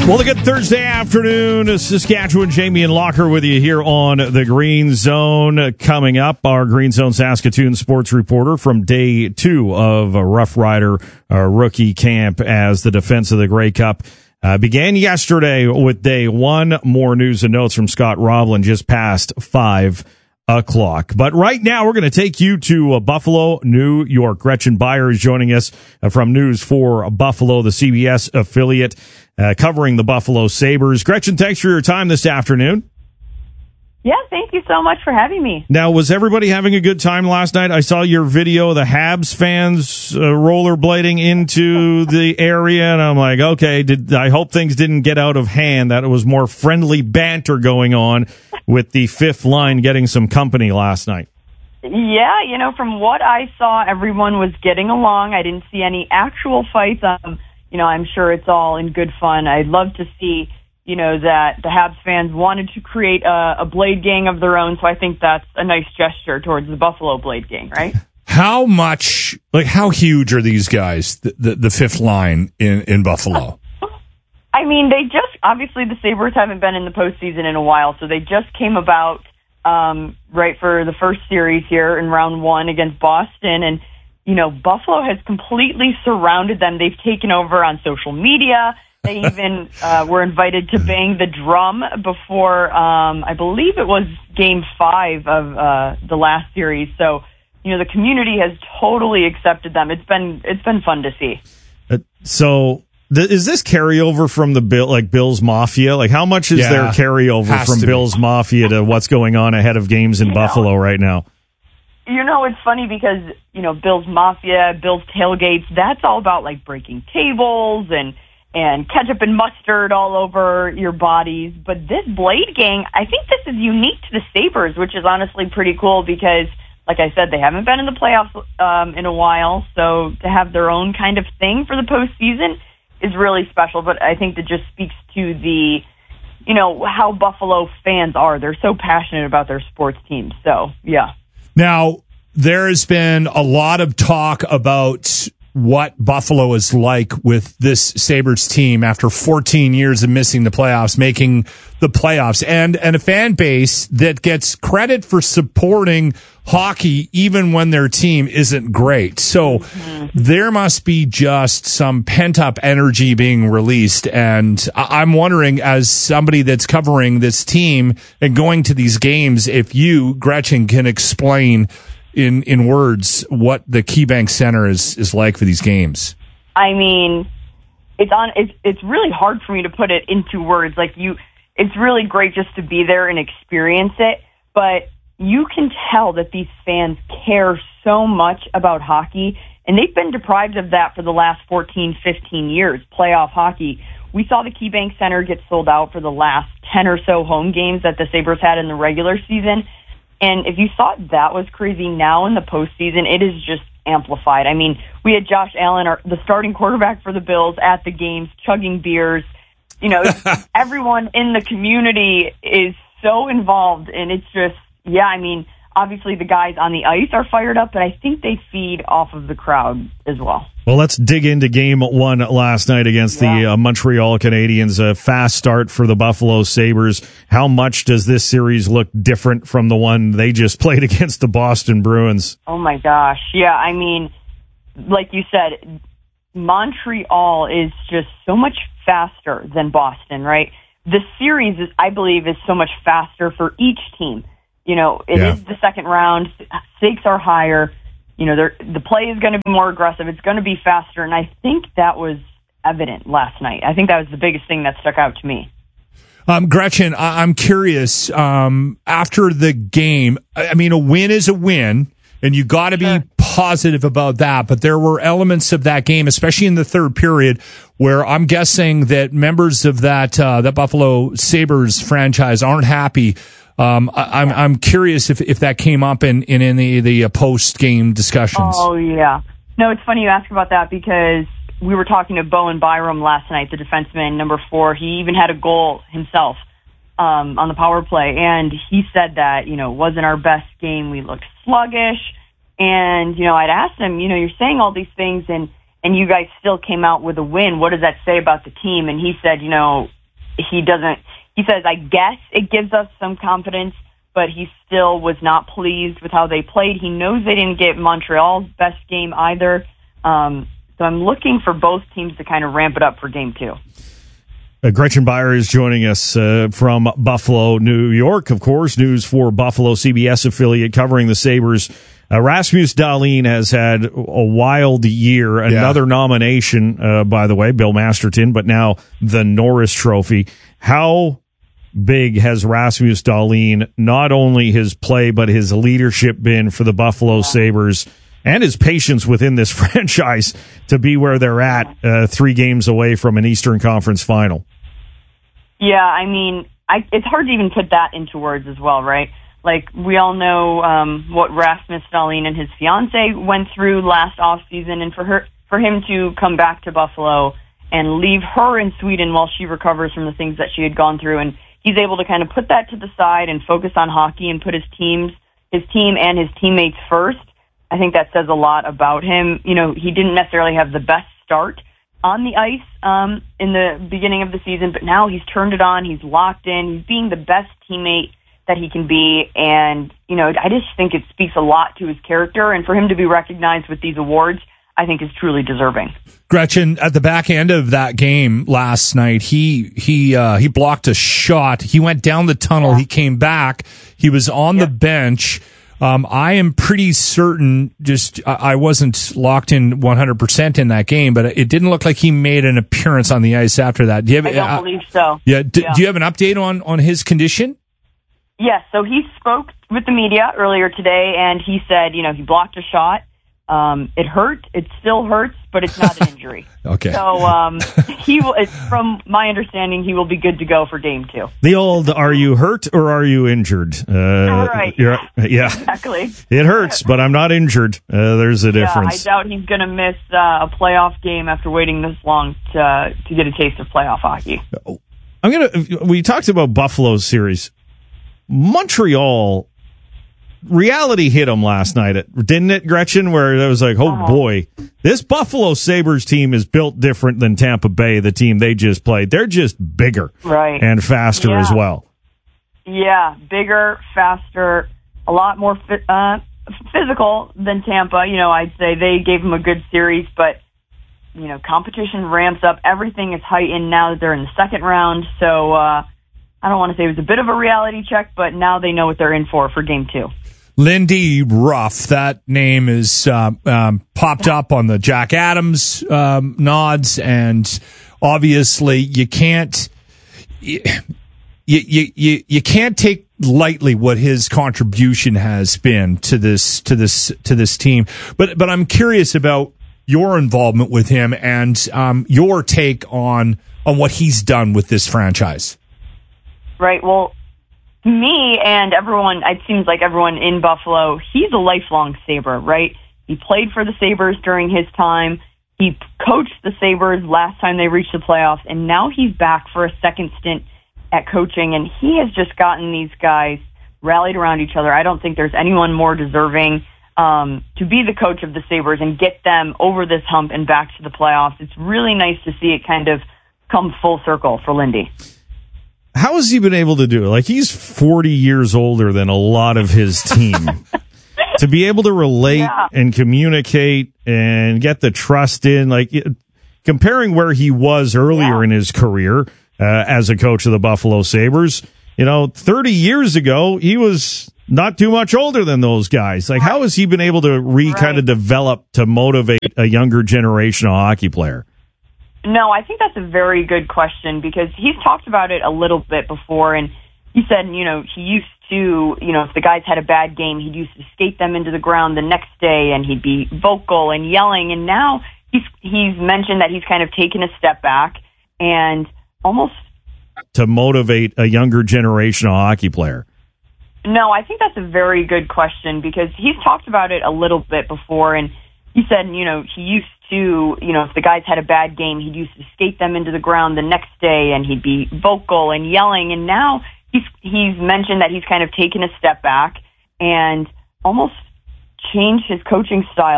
Well, a good Thursday afternoon. Saskatchewan, Jamie and Locker with you here on the Green Zone. Coming up, our Green Zone Saskatoon sports reporter from day 2 of a Rough Rider rookie camp as the defense of the Grey Cup began yesterday with day 1. More news and notes from Scott Rovland just past 5 o'clock. But right now, we're going to take you to Buffalo, New York. Gretchen Beyer is joining us from News 4 Buffalo, the CBS affiliate, covering the Buffalo Sabres. Gretchen, thanks for your time this afternoon. Yeah, thank you so much for having me. Now, was everybody having a good time last night? I saw your video, the Habs fans rollerblading into the area, and I'm like, okay, I hope things didn't get out of hand, that it was more friendly banter going on with the fifth line getting some company last night. Yeah, from what I saw, everyone was getting along. I didn't see any actual fights. I'm sure it's all in good fun. I'd love to see that the Habs fans wanted to create a Blade gang of their own, so I think that's a nice gesture towards the Buffalo Blade gang, right? How how huge are these guys, the fifth line in Buffalo? I mean, obviously the Sabres haven't been in the postseason in a while, so they just came about right for the first series here in round 1 against Boston, and Buffalo has completely surrounded them. They've taken over on social media. They even were invited to bang the drum before, I believe it was Game 5 of the last series. So, the community has totally accepted them. It's been fun to see. Is this carryover from the Bills Mafia? Like, how much is there carryover from Bills Mafia to what's going on ahead of games in Buffalo right now? It's funny because, Bills Mafia, Bills tailgates, that's all about, breaking tables and ketchup and mustard all over your bodies. But this Blade gang, I think this is unique to the Sabres, which is honestly pretty cool because, like I said, they haven't been in the playoffs in a while. So to have their own kind of thing for the postseason is really special. But I think that just speaks to the, how Buffalo fans are. They're so passionate about their sports teams. So, yeah. Now, there has been a lot of talk about what Buffalo is like with this Sabres team after 14 years of missing the playoffs, making the playoffs, and a fan base that gets credit for supporting hockey even when their team isn't great. So there must be just some pent-up energy being released, and I'm wondering, as somebody that's covering this team and going to these games, if you, Gretchen, can explain in words what the KeyBank Center is like for these games. I mean, it's really hard for me to put it into words. It's really great just to be there and experience it, but you can tell that these fans care so much about hockey, and they've been deprived of that for the last 14, 15 years, playoff hockey. We saw the KeyBank Center get sold out for the last 10 or so home games that the Sabres had in the regular season. And if you thought that was crazy, now in the postseason, it is just amplified. I mean, we had Josh Allen, the starting quarterback for the Bills, at the games, chugging beers. Everyone in the community is so involved, and it's just, obviously the guys on the ice are fired up, but I think they feed off of the crowd as well. Well, let's dig into Game 1 last night against the Montreal Canadiens. A fast start for the Buffalo Sabres. How much does this series look different from the one they just played against the Boston Bruins? Oh, my gosh. Yeah, I mean, like you said, Montreal is just so much faster than Boston, right? The series, I believe, is so much faster for each team. It is the second round. Stakes are higher. The play is going to be more aggressive. It's going to be faster, and I think that was evident last night. I think that was the biggest thing that stuck out to me. Gretchen, I'm curious, after the game, I mean, a win is a win, and you got to be positive about that, but there were elements of that game, especially in the third period, where I'm guessing that members of that Buffalo Sabres franchise aren't happy. I'm curious if that came up in the post-game discussions. Oh, yeah. No, it's funny you ask about that because we were talking to Bowen Byram last night, the defenseman, number 4. He even had a goal himself on the power play, and he said that, it wasn't our best game. We looked sluggish, and, I'd asked him, you're saying all these things, and you guys still came out with a win. What does that say about the team? And he said, he doesn't. He says, I guess it gives us some confidence, but he still was not pleased with how they played. He knows they didn't get Montreal's best game either. So I'm looking for both teams to kind of ramp it up for Game 2. Gretchen Beyer is joining us from Buffalo, New York. Of course, News for Buffalo, CBS affiliate covering the Sabres. Rasmus Dahlin has had a wild year. Another nomination, by the way, Bill Masterton, but now the Norris Trophy. How big has Rasmus Dahlin, not only his play, but his leadership been for the Buffalo Sabres and his patience within this franchise to be where they're at 3 games away from an Eastern Conference final? Yeah, I mean, it's hard to even put that into words as well, right? Like, we all know what Rasmus Dahlin and his fiance went through last offseason, and for him to come back to Buffalo and leave her in Sweden while she recovers from the things that she had gone through, and he's able to kind of put that to the side and focus on hockey and put his team and his teammates first. I think that says a lot about him. You know, he didn't necessarily have the best start on the ice in the beginning of the season, but now he's turned it on. He's locked in. He's being the best teammate that he can be, and, you know, I just think it speaks a lot to his character, and for him to be recognized with these awards, I think is truly deserving. Gretchen, at the back end of that game last night, he blocked a shot. He went down the tunnel. Yeah. He came back. He was on the bench. I am pretty certain, I wasn't locked in 100% in that game, but it didn't look like he made an appearance on the ice after that. I don't believe so. Yeah. Do you have an update on his condition? Yes. So he spoke with the media earlier today, and he said, you know, he blocked a shot. It hurt. It still hurts, but it's not an injury. Okay. So he will. From my understanding, he will be good to go for Game 2. The old "Are you hurt or are you injured?" Right. Yeah. Exactly. It hurts, but I'm not injured. There's a difference. I doubt he's going to miss a playoff game after waiting this long to get a taste of playoff hockey. We talked about Buffalo's series. Montreal. Reality hit them last night, didn't it, Gretchen? Where it was like, oh boy, this Buffalo Sabres team is built different than Tampa Bay, the team they just played. They're just bigger and faster as well. Yeah, bigger, faster, a lot more physical than Tampa. You know, I'd say they gave them a good series, but, you know, competition ramps up. Everything is heightened now that they're in the second round. So I don't want to say it was a bit of a reality check, but now they know what they're in for Game 2. Lindy Ruff, that name is popped up on the Jack Adams nods, and obviously you can't you can't take lightly what his contribution has been to this team. But I'm curious about your involvement with him and your take on what he's done with this franchise. Right. Well, me and everyone, it seems like everyone in Buffalo, he's a lifelong Sabre, right? He played for the Sabres during his time. He coached the Sabres last time they reached the playoffs, and now he's back for a second stint at coaching, and he has just gotten these guys rallied around each other. I don't think there's anyone more deserving to be the coach of the Sabres and get them over this hump and back to the playoffs. It's really nice to see it kind of come full circle for Lindy. How has he been able to do it? Like, he's 40 years older than a lot of his team. To be able to relate and communicate and get the trust in, like, comparing where he was earlier in his career as a coach of the Buffalo Sabres, 30 years ago, he was not too much older than those guys. Like, how has he been able to kind of develop to motivate a younger generation of hockey player? No, I think that's a very good question because he's talked about it a little bit before, and he said, he used to, if the guys had a bad game, he'd used to skate them into the ground the next day, and he'd be vocal and yelling, and now he's mentioned that he's kind of taken a step back and almost to motivate a younger generation of hockey player. No, I think that's a very good question because he's talked about it a little bit before, and he said, he used to, if the guys had a bad game, he'd used to skate them into the ground the next day, and he'd be vocal and yelling, and now he's mentioned that he's kind of taken a step back and almost changed his coaching style